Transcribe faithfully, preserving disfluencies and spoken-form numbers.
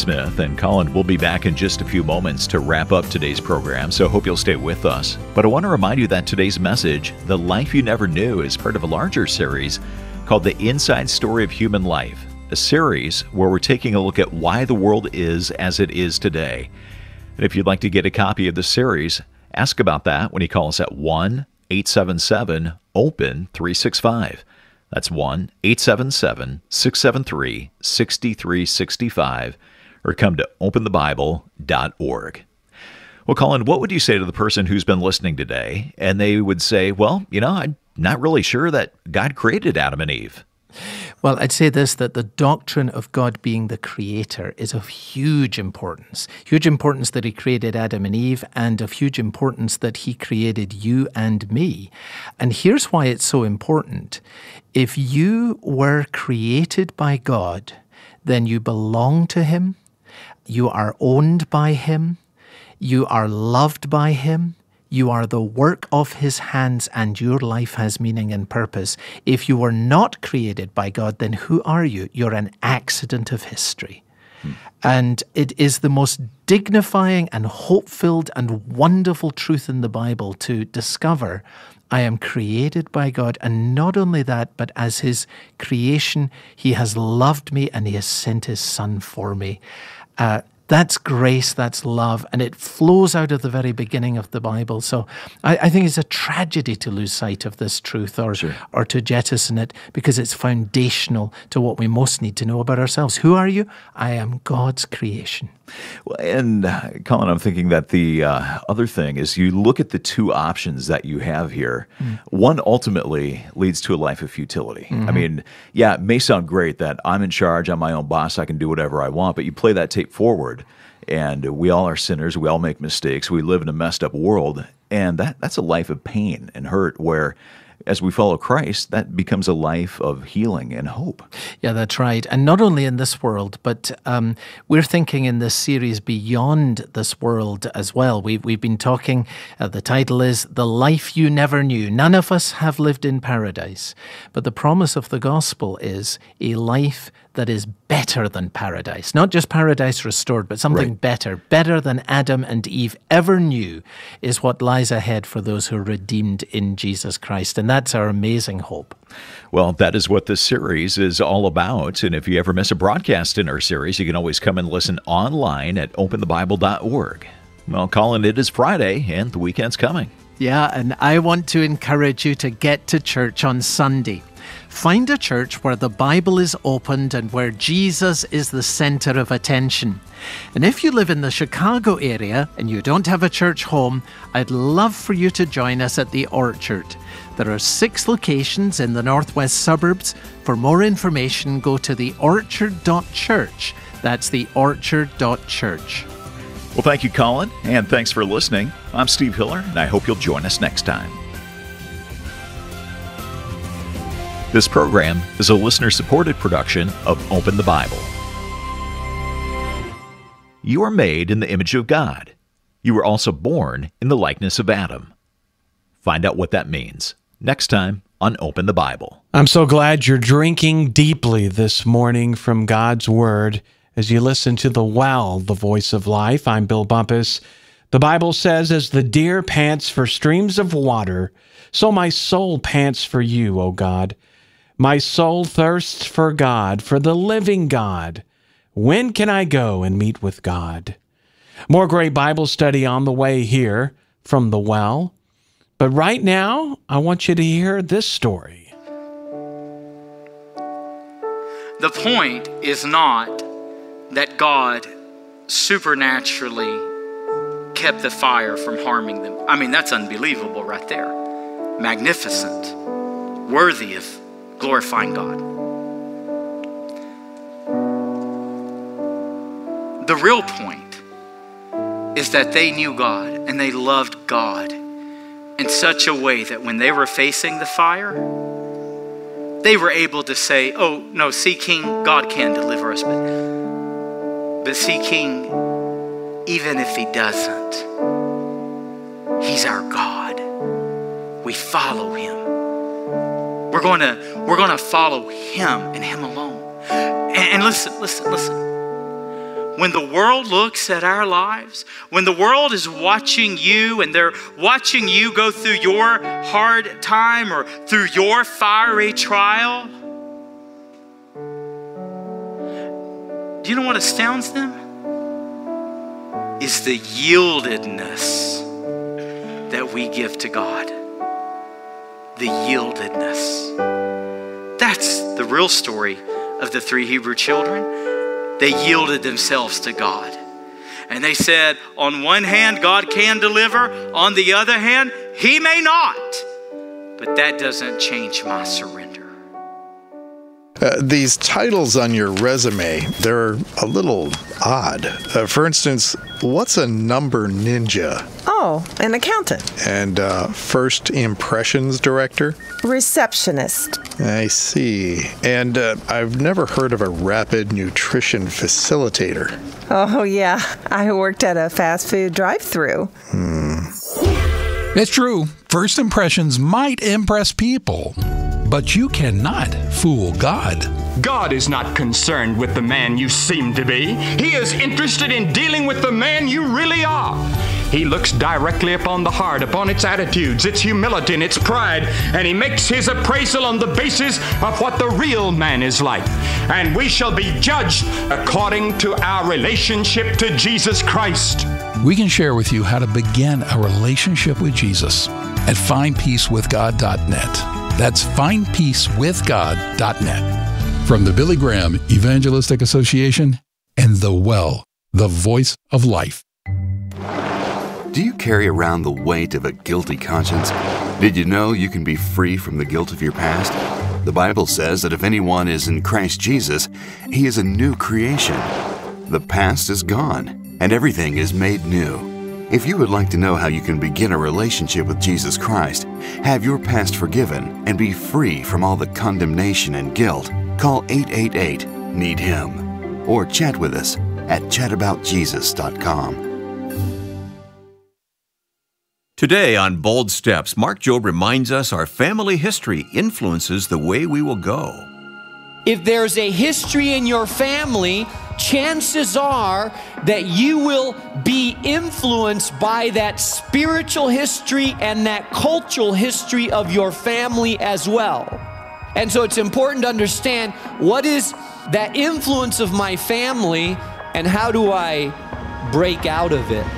Smith, and Colin will be back in just a few moments to wrap up today's program, so hope you'll stay with us. But I want to remind you that today's message, The Life You Never Knew, is part of a larger series called The Inside Story of Human Life, a series where we're taking a look at why the world is as it is today. And if you'd like to get a copy of the series, ask about that when you call us at one eight seven seven open three six five. That's one eight seven seven, six seven three, six three six five, or come to open the bible dot org. Well, Colin, what would you say to the person who's been listening today, and they would say, well, you know, I'm not really sure that God created Adam and Eve? Well, I'd say this, that the doctrine of God being the creator is of huge importance. Huge importance that he created Adam and Eve, and of huge importance that he created you and me. And here's why it's so important. If you were created by God, then you belong to him, you are owned by him, you are loved by him, you are the work of his hands, and your life has meaning and purpose. If you were not created by God, then who are you? You're an accident of history. Hmm. And it is the most dignifying and hope-filled and wonderful truth in the Bible to discover I am created by God, and not only that, but as his creation, he has loved me and he has sent his son for me. Uh, That's grace, that's love, and it flows out of the very beginning of the Bible. So I, I think it's a tragedy to lose sight of this truth or, sure. or to jettison it, because it's foundational to what we most need to know about ourselves. Who are you? I am God's creation. Well, and uh, Colin, I'm thinking that the uh, other thing is you look at the two options that you have here. Mm. One ultimately leads to a life of futility. Mm-hmm. I mean, yeah, it may sound great that I'm in charge, I'm my own boss, I can do whatever I want, but you play that tape forward, and we all are sinners, we all make mistakes, we live in a messed up world, and that that's a life of pain and hurt where, as we follow Christ, that becomes a life of healing and hope. Yeah, that's right. And not only in this world, but um, we're thinking in this series beyond this world as well. We've, we've been talking, uh, the title is The Life You Never Knew. None of us have lived in paradise, but the promise of the gospel is a life that is better than paradise. Not just paradise restored, but something right. better. Better than Adam and Eve ever knew is what lies ahead for those who are redeemed in Jesus Christ. And that's our amazing hope. Well, that is what this series is all about. And if you ever miss a broadcast in our series, you can always come and listen online at open the bible dot org. Well, Colin, it is Friday and the weekend's coming. Yeah, and I want to encourage you to get to church on Sunday. Find a church where the Bible is opened and where Jesus is the center of attention. And if you live in the Chicago area and you don't have a church home, I'd love for you to join us at the Orchard. There are six locations in the northwest suburbs. For more information, go to the orchard dot church. That's the orchard dot church. Well, thank you, Colin, and thanks for listening. I'm Steve Hiller, and I hope you'll join us next time. This program is a listener-supported production of Open the Bible. You are made in the image of God. You were also born in the likeness of Adam. Find out what that means next time on Open the Bible. I'm so glad you're drinking deeply this morning from God's Word as you listen to The Well, the Voice of Life. I'm Bill Bumpus. The Bible says, as the deer pants for streams of water, so my soul pants for you, O God. My soul thirsts for God, for the living God. When can I go and meet with God? More great Bible study on the way here from The Well. But right now, I want you to hear this story. The point is not that God supernaturally kept the fire from harming them. I mean, that's unbelievable right there. Magnificent. Worthy of glorifying God. The real point is that they knew God and they loved God in such a way that when they were facing the fire, they were able to say, oh, no, see, King, God can deliver us. But, but see, King, even if he doesn't, he's our God. We follow him. We're going to, we're going to follow him and him alone. And, and listen, listen, listen. when the world looks at our lives, when the world is watching you and they're watching you go through your hard time or through your fiery trial, do you know what astounds them? Is the yieldedness that we give to God. The yieldedness. That's the real story of the three Hebrew children. They yielded themselves to God. And they said, on one hand, God can deliver. On the other hand, He may not. But that doesn't change my surrender. Uh, these titles on your resume, they're a little odd. Uh, for instance, what's a number ninja? Oh, an accountant. And uh, first impressions director? Receptionist. I see. And uh, I've never heard of a rapid nutrition facilitator. Oh, yeah. I worked at a fast food drive-thru. Hmm. It's true. First impressions might impress people, but you cannot fool God. God is not concerned with the man you seem to be. He is interested in dealing with the man you really are. He looks directly upon the heart, upon its attitudes, its humility, and its pride, and He makes His appraisal on the basis of what the real man is like. And we shall be judged according to our relationship to Jesus Christ. We can share with you how to begin a relationship with Jesus at find peace with god dot net. That's find peace with god dot net. From the Billy Graham Evangelistic Association and The Well, the voice of life. Do you carry around the weight of a guilty conscience? Did you know you can be free from the guilt of your past? The Bible says that if anyone is in Christ Jesus, he is a new creation. The past is gone, and everything is made new. If you would like to know how you can begin a relationship with Jesus Christ, have your past forgiven, and be free from all the condemnation and guilt, call eight eight eight, need him, or chat with us at chat about jesus dot com. Today on Bold Steps, Mark Jobe reminds us our family history influences the way we will go. If there's a history in your family, chances are that you will be influenced by that spiritual history and that cultural history of your family as well. And so it's important to understand what is that influence of my family and how do I break out of it.